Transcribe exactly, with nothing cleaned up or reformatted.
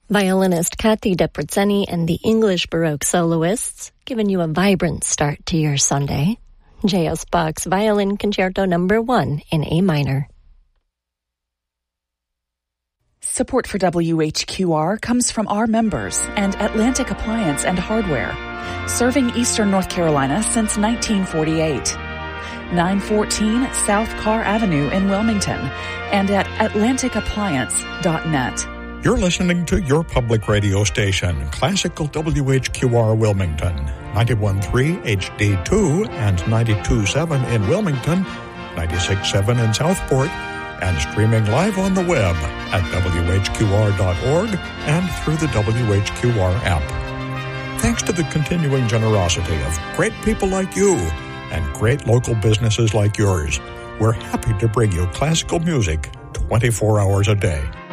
Violinist Kathy Deprezzeni and the English Baroque soloists, giving you a vibrant start to your Sunday. J S. Bach's Violin Concerto Number One in A minor. Support for W H Q R comes from our members and Atlantic Appliance and Hardware, serving Eastern North Carolina since nineteen forty-eight. nine fourteen South Carr Avenue in Wilmington and at atlantic appliance dot net. You're listening to your public radio station, Classical W H Q R Wilmington, ninety-one point three H D two and ninety-two point seven in Wilmington, ninety-six point seven in Southport, and streaming live on the web at W H Q R dot org and through the W H Q R app. Thanks to the continuing generosity of great people like you and great local businesses like yours, we're happy to bring you classical music twenty-four hours a day.